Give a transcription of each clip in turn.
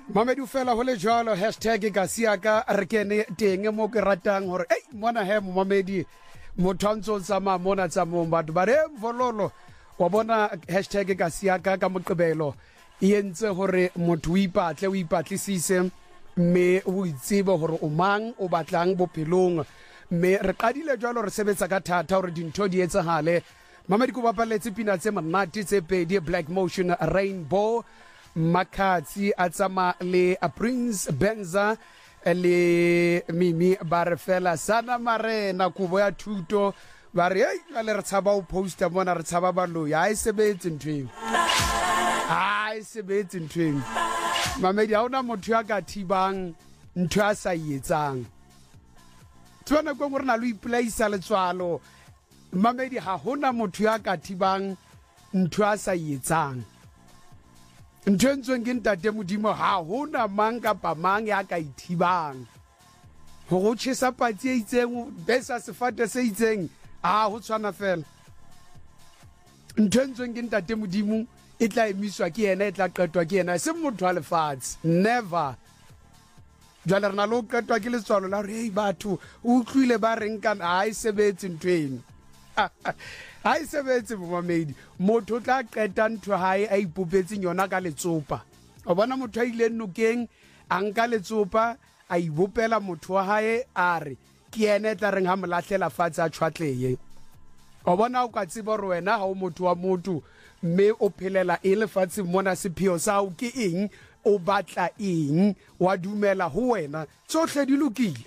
Mamedu fela hole jalo hashtag ka siaka re kene teng mo ke ratang hore mona he Mamedi motho tsama mona tsa mo batho ba re vololo wa bona hashtag ka siaka ka moqebelo yentse hore motho o ipatlisise me o itsebe hore o mang o batlang bophelong me re qadile jalo re sebetsa ka thata hore dintho di etsahale. Mamedi ko bapaletse pina tse monate tse pedi Black Motion Rainbow Makatsi atsama le Prince Benza le Mimi Barfela sana marena kubo ya thuto ba re le re tshaba o poster mona re tshaba ba lo ya sebetse ntweng sebetse ntweng Mamedi ha ona motho ya ka thibang ntho a sa yetsang tswana go rena lo iplaisa le tswalo Mamedi ha hona motho ya ka thibang ntho a sa yetsang ntwentsweng ke ntate modimo ha hona mang kapa mang ya ka ithibang go tshesa patsi e itseng besa sefate se itseng ho tshwana fela ntwentsweng ke ntate modimo e tla emiswa ke yena e tla qetwa ke yena se motho a lefatshe never jwale rena lo qetwa ke letswalo la re batho o utlwile ba reng kana sebetse ntweng ha sebetse Mamedi motho tla qeta ntho hae a ipopetseng yona ka letsopa o bona motho a ile nokeng a nka letsopa a ibopela motho wa hae a re ke ene tla reng ha molahlela fatsa a tshwatleye o bona o ka tseba re wena ha o motho wa motho mme o phelela e lefatshe mona sepheo sa o ke eng o batla eng wa dumela ho wena tsohle di lokile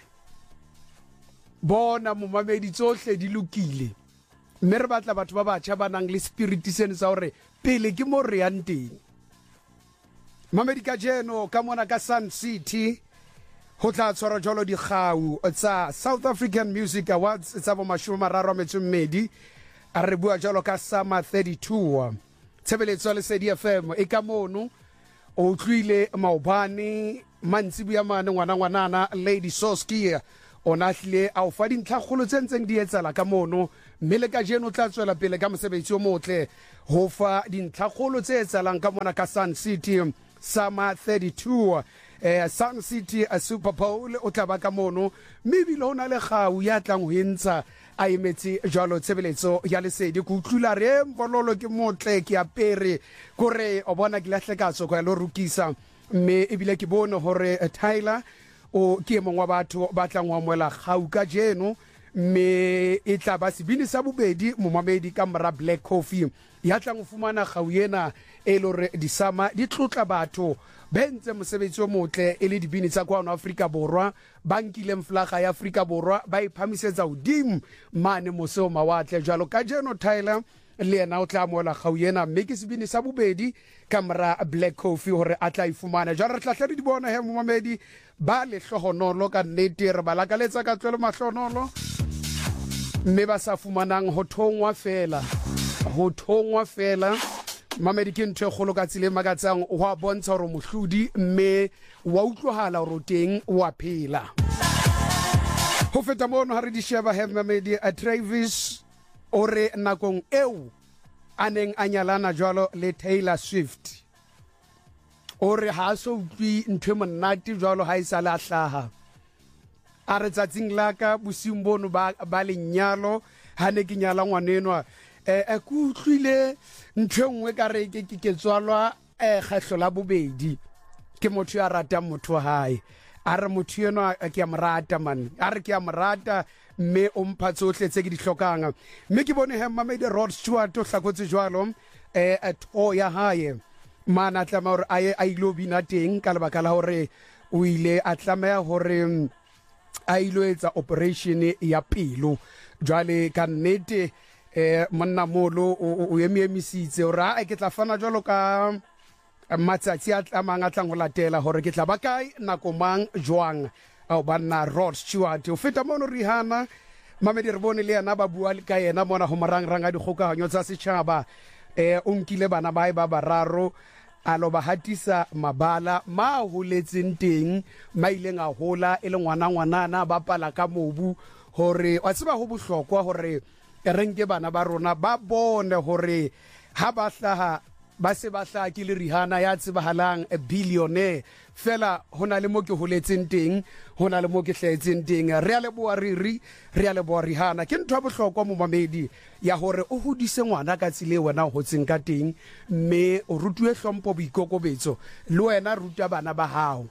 bona Mamedi tsohle di lokile mme re batla batho ba batjha ba nang le spirit sene sa hore pele ke mo re yang teng Mamedi ka jeno ka mona ka Sun City ho tla tshwara jalo digau tsa South African Music Awards tsa bo 32 a re bua jalo ka Summer 32 tshebeletso le Lesedi FM e ka mono o tlwile maobane mantsibu ya mane ngwanana Lady Soski ona hle a o fa dintlhagolo tsentseng di etsala ka mono mme le ka jeno tla tswela pele ka mosebetsi o motle ho fa dintlhagolo tse etsalang ka mona ka Sun City Summer 32 Sun City a Super Bowl o tla ba ka mono mme bile hona le gau ya tlang ho entsa a emetse jalo tshebeletso ya Lesedi go utlwila re mbololo ke motle ke apere gore o bona ke lahlekatso go ya lo rukisa mme ebile ke bone hore Tyler o ke mongwe wa batho ba tlang wa moela gau ka jeno mme e tla ba sebini sa bobedi Mamedi ka mra Black Coffee ya tlang go fumana gau yena e lore disama di tlotla batho bentse mosebetsi o motle e le dibini tsa kwa Afrika Borwa bankile mflaga ya Afrika Borwa ba iphamisetsa hodimo mane moseo mawatle jalo ka jeno Tyler le yena o tla moela gau yena mme ke sebini sa bobedi ka mra Black Coffee hore a tla ifumana jalo re tla di bona he Mamedi ba le hlohonolo ka nnete re balakaletsa ka tlwelo mahlonolo mme ba sa fumanang ho thongwa fela Mamedi ke ntho e kgolo ka tsile makatsang wa bontsha hore mohlodi mme wa utlwahala hore teng wa phela ho feta mono ha re di sheba he Mamedi a Travis ore nakong eo aneng anyalana jwalo le Taylor Swift ore ha so utlwi ntho monate jwalo ha isala a hlaha a re tsatsing laka bosimbono ba lenyalo ha ne ke nyala ngwanenwa ku utlwile ntho nngwe ka re ke tswalwa kgahlo la bobedi ke motho ya ratang motho hae a re motho yeno ke ya morata man a re ke ya morata mme o mpha tsohle tse ke di hlokang mme ke bone he Mamedi Rod Stewart o hlakotse jwalo to ya hae mana tlama hore a ilo bina teng ka lebaka la hore o ile a tlameha hore a ilo etsa operation ya pelo jwale ka nnete monna molo o emisitse ora ke tla fana jwalo ka matsatsi a tlamang a tlang ho latela hore ke tla ba kae nako mang jwang o banna Rod Stewart o feta mono Rihanna Mamedi re bone le yena ba bua ka yena mona ho marangrang a dikgokahanyo tsa setjhaba o nkile bana ba bararo a lo ba hatisa mabala ma holetseng teng ma ileng a hola e le ngwanana ba pala ka mobu hore wa tseba ho bohlokwa hore renke bana ba rona ba bone hore ha ba hlaha ba se ba hlaki le Rihanna ya tsebahalang a billionaire fela hona le mo ke holetseng teng hona le mo ke hletseng teng re a leboa riri re a leboa Rihanna ke ntwa bohlokwa mo mamedi ya hore o hodise ngwana ka tsile wena ho tseng ka teng mme o rutwe hlompo boikokobetso le wena ruta bana ba hao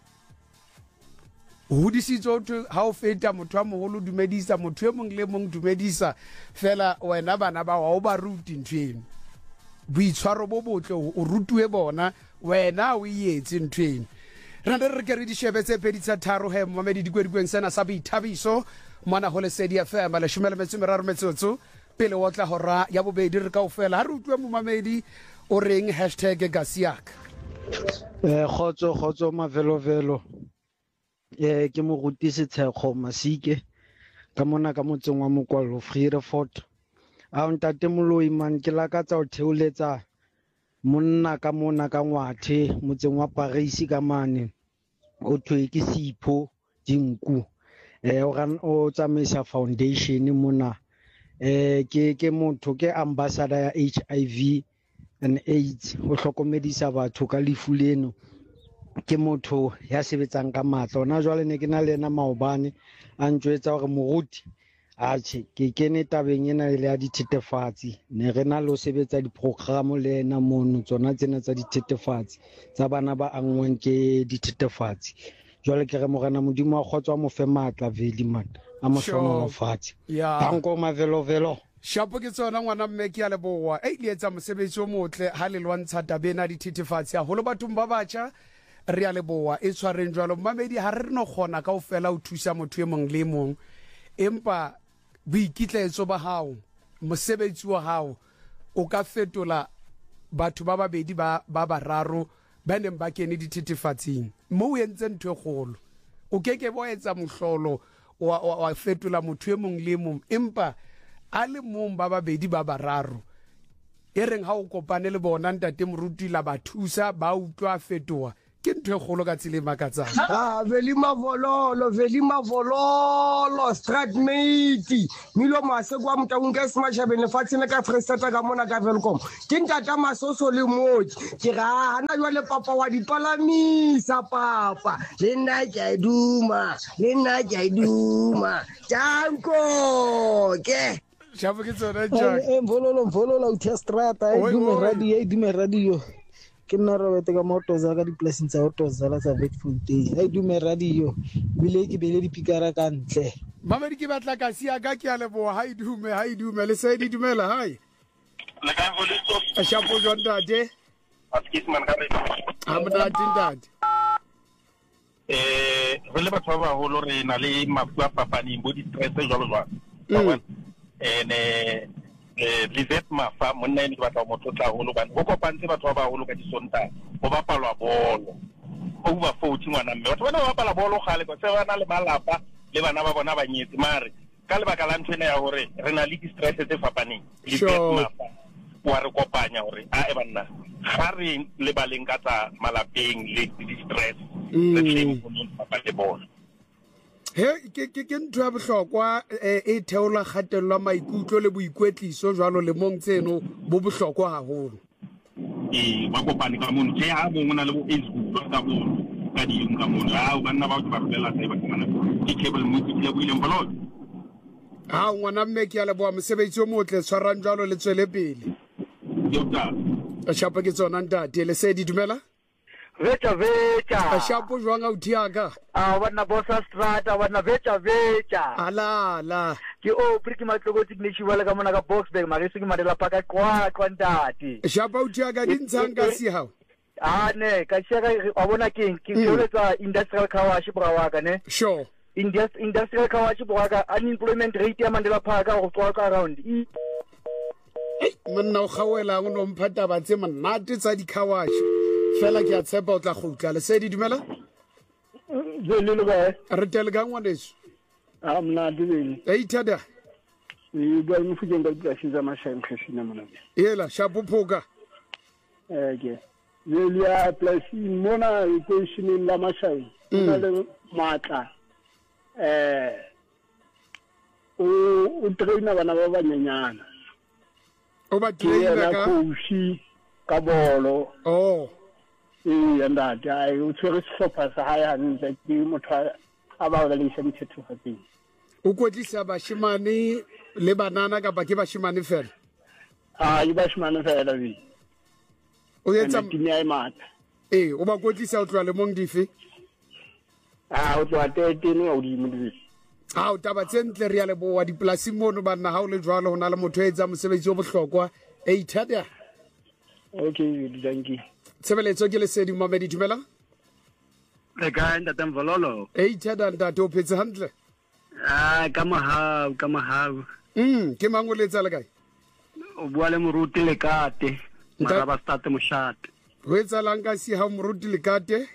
hodisitso ha o feta motho a moholo dumedisa motho e mong le mong dumedisa fela wena bana ba wa o ba ruti ntweng boitshwaro bo botle o rutwe bona wena o ietse ntweng re ke re di shebetse pedi tsa tharo he mamedi dikwedikweng sena sa boithabiso mona ho Lesedi FM le 13 metsotso pele o tla hora ya bobedi re kaofela ha re utlwe mo mamedi o reng #gasiak khotso mavelovelo ke mo rutise tshekgo Masike ka mona ka motseng wa Mokwallo Vredefort a ntate moloi man ke lakatsa o theoletsa monna ka mona ka ngwathe motseng wa Paris ka mane o thwe ke Sipho Dinku o tsamaisa foundation mona ke motho ke ambassador ya HIV and AIDS ho hlokomedisa batho ka lefu leno ke motho ya sebetsang ka matla ona jwale ne ke na le ena maobane a ntjwetsa hore moruti ache ke kene tabeng ena le ya dithetefatsi ne re na lo sebetsa diprogramme le ena mono tsona tsena tsa dithetefatsi tsa bana ba angweng ke dithetefatsi jwale ke re morena modimo a kgotswa mo fe matla veli man a mo shona mo fatsi danko mavelovelo shapo ke tsona ngwana mme ke ya leboa le etsa mosebetsi o motle ha le lwantsha tabena dithetefatsi a holo bathong ba batjha re a leboa e tshwareng jwalo mamedi ha re no kgona ka ofela o thusa motho e mong le mong empa boikitletso ba hao mosebetsi wa hao o ka fetola batho ba babedi ba bararo ba neng ba kene dithetefatsing mo o entse ntho e kgolo o keke bo etsa mohlolo wa fetola motho e mong le mong empa a le mong ba babedi ba bararo e reng ha o kopane le bona ntate moruti la ba thusa ba utlwa fetoa ke ntho e kgolo ka tsile makatsang veli mavololo stratmate milo mase kwa mtaung ka smashabene fatsene ka Freestata ka mona ka Velcom ke ntata masoso le moji ke ga hana jwa le papa wa dipalamisa papa le nna ke a duma tanko ke shapo ke tsona ja mvololo uthia strata e dume radio ke nna Robert ka motoza ka di-placing tsa otoza la tsa Witfontein a dume radio bile ke bele dipikara ka ntle mamedi ke batla ka sia ka ke a leboa ha e dume le se di dumela hai le ka volitso a shapo jonda de askisman ka re amna tindad re le batho ba holo re na le mafu a papani bo di-stress jwalo Livet mafa monna ene ke batla motho tla holo bana o kopantse batho ba holo ka disonta go bapalwa bolo over 40 ngwana mme batho bana ba bapala bolo gale go tsena le malapa le bana ba bona ba nyetse mare ka le baka la ntwena ya hore re na le di-stress tse fapaneng Livet mafa wa re kopanya hore a e banna ga re le baleng ka tsa malapeng le di-stress re tleng go nna le bolo ke ntho ya bohlokwa e theola kgatello maikutlo le boikwetliso jwalo le mong tseno bo bohlokwa haholo ba kopane ka mono ke ha mongwe na le bo Facebook ka bono ka di ka mono ha banna ba ba bela sai ba tsana ke cable mo ke buile mbololo ha ngwana mme ke ya leboa mosebetsi o motle tshwarang jwalo le tswele pele yota a shapa ke tsona ntate le se di dumela Vecha a shapo jwang a uthiaka wana bossa strata wana vecha ala ke o priki matlogoti knishi wala ka mona ka Boxburg magisi ke madela paka kwa ntati shapa uthiaka di ntshanga si hao ne ka shaka wa bona ke tsoletsa industrial car wash brawaka ne sure industrial car wash brawaka unemployment rate ya Mandela Park go tswa ka around monna o khawela go no mphata ba tse monate tsa di car wash fela ke a tshepa o tla gutla le se di dumela Zelilo ba re tele ga ngwaneso mna dibeni ithada ba mfuje ngabula shiza mashayi mkhashina mona yela shapuphuka ke lelia plus mona equation la mashayi na le matla o traina bana ba banyenyana o ba traina ka ka bolo oh ntate ai o tshwere sehlopha sa hae hantle ke motho a ba le lesha dithethefatsing o kwetlisa bashimane le banana kapa ke bashimane fela e bashimane fela bi o etsa tinya e mata o ba kwetlisa o tloa le mong dife o tloa 13 o di mo o taba tsentle re ya le boa dipolasing mono banna ha o le jwalo ho na le motho etsa mosebetsi o bohlokwa Thada okay thank you tshebeletso ke le sedi Mamedi dumela le ka ntate Mvololo Thada ntate o phetse hantle ka mahau ke mangoletsa le kae o bua le moruti le kate maraba state moshate ho etsa lang ka si ha moruti le kate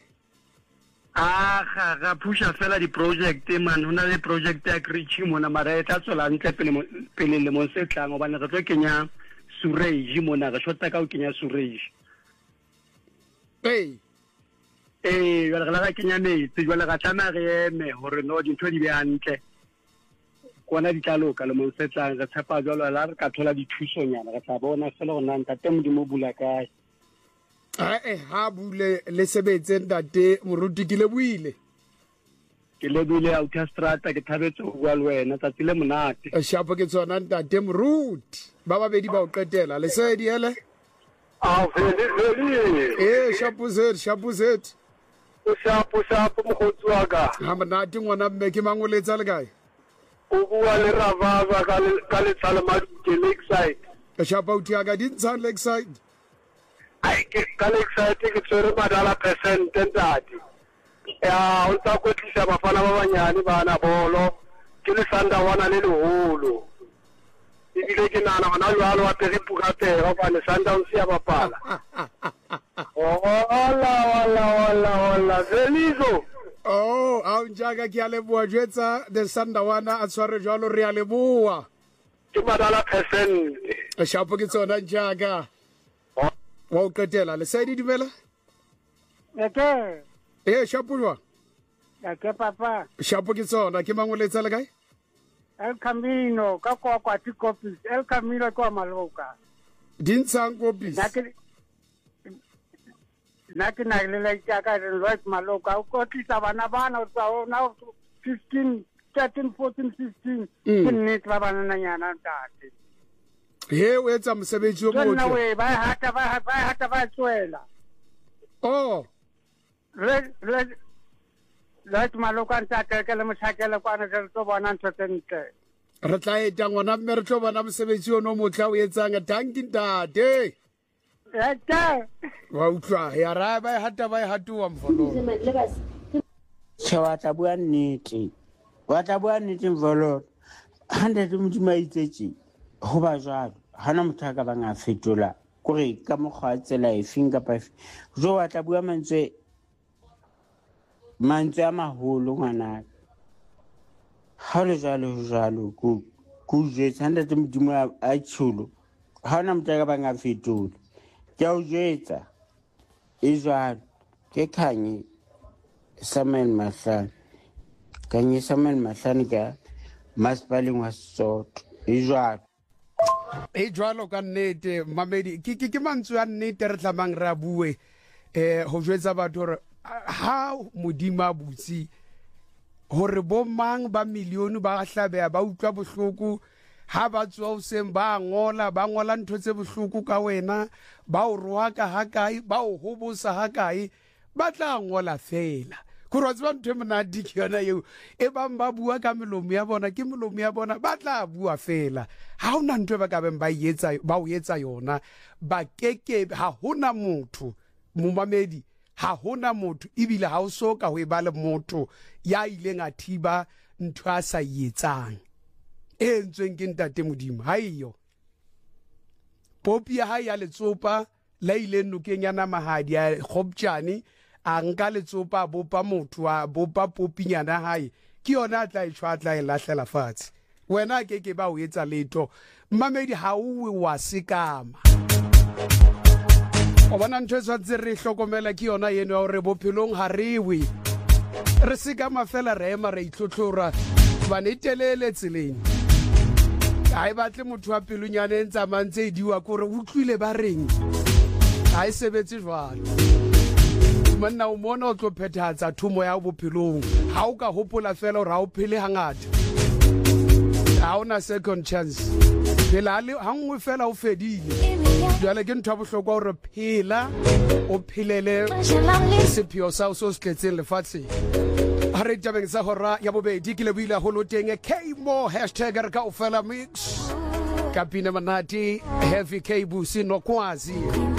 ga pusha fela di project man hona le project ya Krichi mona mara etla tswela ntle pele le mo se tlang obane re tlo kenya surage mona ga shota ka o kenya surage jwale re la kenya metsi jwale ga tshama re eme hore no dintho di be hantle kona di tlaloka le mo se tlang re tshepa jwalo la re ka thola dithusonyana re tla bona fela go nna ntate modimo bula kae ha bule le sebetse ntate moruti ke lebuile Autostrada ke thabetse o bua le wena tsatsi le monate shapo ke tsona ntate moruti ba babedi ba o qetela le sedi hele veli shapo zet o shapo mogotsi wa ka ha monate ngwana mme ke mangoletsa le kae o bua le Ravava ka le Salama ke Lakeside shapo o tiaga di ntshang Lakeside ka Lakeside ke tsere madala percent ntate o tsa kwetlisa bafana ba banyane bana bolo ke le Sandawana le leholo ebile ke nana hona jwalo wa peripukatera bane Sundowns ya bapala wala Velizo a njaga ke a leboa jwetsa the Sandawana a tshware jwalo re a leboa ke madala percent shapo ke tsona njaga wa o qetela le sedi dumela shapo jwa ke papa shapo ke tsona ke mangoletsa le kae El Camino ka kwa copies El Camino kwa Maloka dintshang copies na ke na le ka right Maloka o tlisa bana o now 15 13 14 15 ke net ba bana nyana ntate o etsa mosebetsi o motle we ba hata ba tswela right Maloka ntate ke le moshakela kwa re tlo bona ntse ntle re tla eta ngwana mme re tlo bona mosebetsi o no motla o etsang tanki ntate wa utlwa ya ra ba hata hatuwa Mvololo wa tla bua nnete Mvololo 100 modimo itse ho ba jwalo hana motho a ka bang a fetola kore ka mokgwa tsela efeng kapa jo wa tla bua mantswe a maholo ngwana ha le jalo ku jetsa 100 modimo a tsholo hana motho a ka bang a fetola ke o jetsa jwalo ke khanye Samuel Mahlani ka masipaleng wa Sesotho jwalo jwalo ka nnete Mamedi ke mantswe a nnete re tlamang re a bue ho jwetsa batho hore ha modimo butsi hore bo mang ba milione ba hlabeya ba utlwa bohloko ha ba tswa o seng ba ngola ntho tse bohloko ka wena ba o roa ka hakae ba o hobosa hakae ba tla ngola fela kurotse ba ntwe monadi ke yona eo e bang ba bua ka melomo ya bona ke melomo ya bona ba tla bua fela ha ona ntwe ba ka beng ba o etsa yona ba keke ha hona motho Momamedi ha hona motho ebile ha o soka ho eba le motho ya ileng a thiba ntho a sa etsang entsweng ke ntate modimo ha iyo popi ya ha ya letsopa la ile nokeng ya namahadi ya Khopjane a nka letsopa bopa motho a bopa popinyana hae ke yona tla e tshwatla e lahlela fatshe wena ke ba o etsa letho Mamedi ha o wa sekama o bona ntho tsa re hlokomela ke yona yeno ya hore bophelong ha rewe re sekama fela re ema re itlhotlhora ba ne telele tseleng ha e batle motho wa pelunyane ntsa mantse diwa kore utlwile ba reng ha e sebetse jwalo monna o mona o tlo phethatsa thumo ya bophelong ha o ka hopola fela hore ha o phele hangata ha ona second chance phela ha ngwe fela o fedile jwale ke ntho ya bohlokwa hore phela o phelele sepheo sa o so se tletseng lefatshe ha re tabeng sa hora ya bobedi ke le buile holo teng K-Mo #re ka ofela mix kapina manati heavy K busi no kwazi